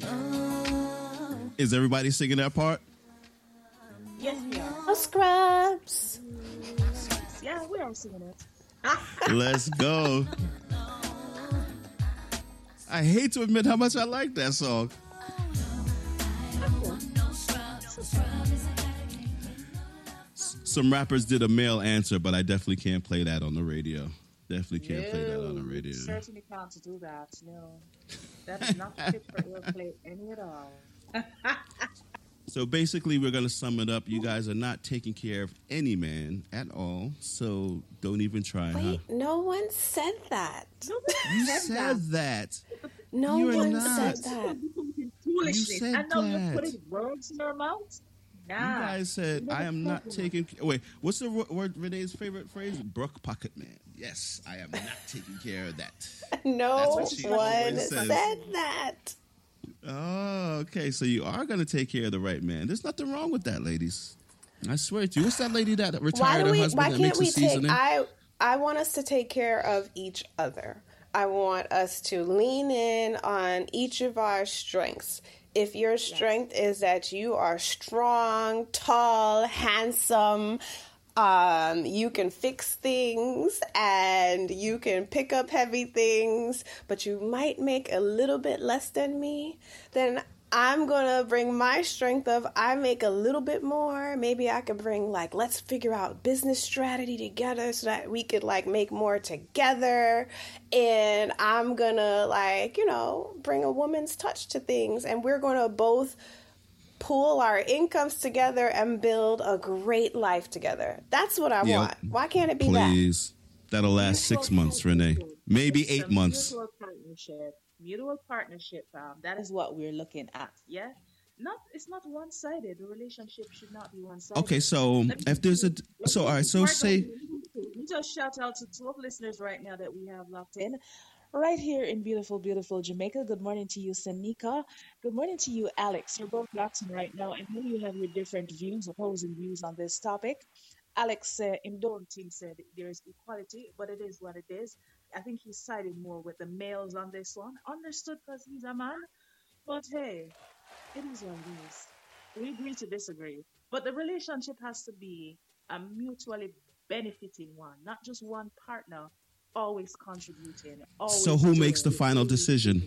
Is everybody singing that part? Yes, we are. Oh, Scrubs. Yeah, we are singing it. Let's go. I hate to admit how much I like that song. Some rappers did a male answer, but I definitely can't play that on the radio. Definitely can't play that on the radio. Certainly can't do that. No, that is not fit for airplay any at all. So basically, we're going to sum it up. You guys are not taking care of any man at all, so don't even try. Wait, no one said that. You said that. No You're one not. said that. Foolishness. You said I know that. you're putting words in your mouth. Nah. You guys said, I am not taking... Wait, what's the word, Renee's favorite phrase? Brook Pocket Man. Yes, I am not taking care of that. No That's what she one always said says. that. Oh, okay. So you are going to take care of the right man. There's nothing wrong with that, ladies. I swear to you. What's that lady that retired her husband Why that can't makes a we take? seasoning? I want us to take care of each other. I want us to lean in on each of our strengths. If your strength is that you are strong, tall, handsome, you can fix things and you can pick up heavy things, but you might make a little bit less than me, then I'm going to bring my strength of I make a little bit more. Maybe I could bring let's figure out business strategy together so that we could make more together. And I'm going to bring a woman's touch to things. And we're going to both pool our incomes together and build a great life together. That's what I want. Why can't it be Please. That'll last 6 months, Renee. Maybe 8 months. Mutual partnership, that is what we're looking at. Yeah, it's not one-sided. The relationship should not be one-sided. Okay, so if there's all right, so say. Let me just shout out to 12 listeners right now that we have locked in right here in beautiful, beautiful Jamaica. Good morning to you, Sanika. Good morning to you, Alex. You're both locked in right now, and then you have your different views, opposing views on this topic. Alex in Dawn team said there is equality, but it is what it is. I think he sided more with the males on this one. Understood because he's a man. But hey, it is what it is. We agree to disagree. But the relationship has to be a mutually benefiting one, not just one partner always contributing. So who makes the final decision?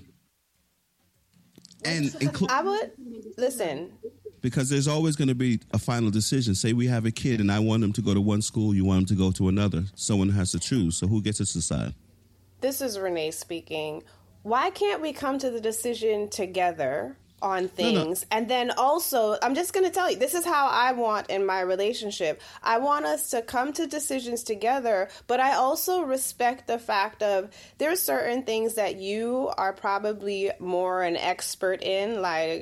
And I would listen. Because there's always going to be a final decision. Say we have a kid and I want him to go to one school, you want him to go to another. Someone has to choose. So who gets to decide? This is Renee speaking. Why can't we come to the decision together on things? No. And then also, I'm just going to tell you, this is how I want in my relationship. I want us to come to decisions together, but I also respect the fact of there's certain things that you are probably more an expert in,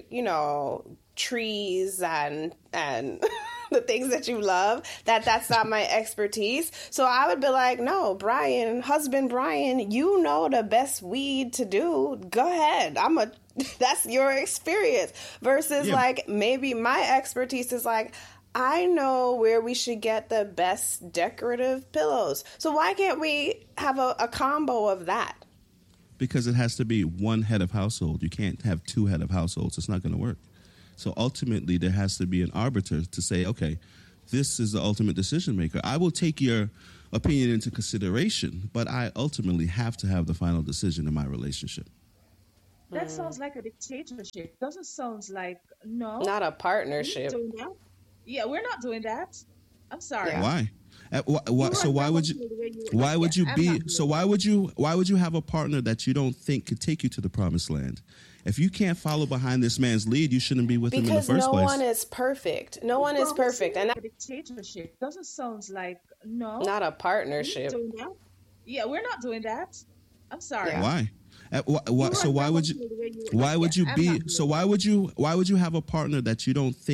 trees and the things that you love, that's not my expertise. So I would be like, no, husband Brian, you know the best weed to do. Go ahead. That's your experience. Versus maybe my expertise is I know where we should get the best decorative pillows. So why can't we have a combo of that? Because it has to be one head of household. You can't have two head of households. It's not going to work. So ultimately, there has to be an arbiter to say, okay, this is the ultimate decision maker. I will take your opinion into consideration, but I ultimately have to have the final decision in my relationship. That sounds like a dictatorship. Doesn't sound like, no. Not a partnership. We're not doing that. Yeah, we're not doing that. I'm sorry. Yeah. Why? So why would you? Why would you be? So why would you? Why would you have a partner that you don't think could take you to the promised land? If you can't follow behind this man's lead, you shouldn't be with him in the first place. Because no one is perfect. No one is perfect. And a dictatorship doesn't sound like, no. Not a partnership. Yeah, we're not doing that. I'm sorry. Yeah. Why? So why would you? Why would you be? So why would you have a partner that you don't think